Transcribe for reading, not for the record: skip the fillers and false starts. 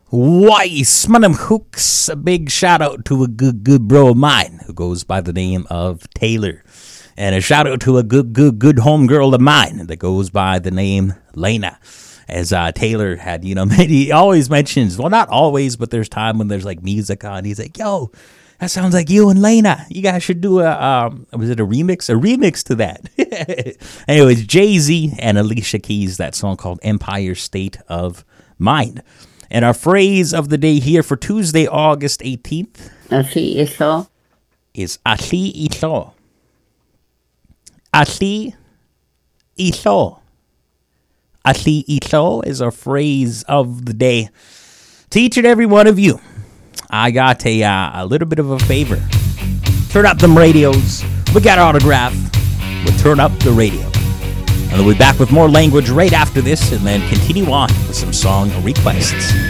Weiss, Manam Hooks, a big shout out to a good bro of mine who goes by the name of Taylor. And a shout out to a good homegirl of mine that goes by the name Lena. As Taylor had, he always mentions, well, not always, but there's time when there's like music on. He's like, yo, that sounds like you and Lena. You guys should do was it a remix? A remix to that. Anyways, Jay-Z and Alicia Keys, that song called Empire State of Mind. And our phrase of the day here for Tuesday, August 18th is Asli Ito. Asli Ito. Asli Ito is our phrase of the day. To each and every one of you, I got a little bit of a favor. Turn up them radios. We got autograph. We'll turn up the radio. And we'll be back with more language right after this and then continue on with some song requests.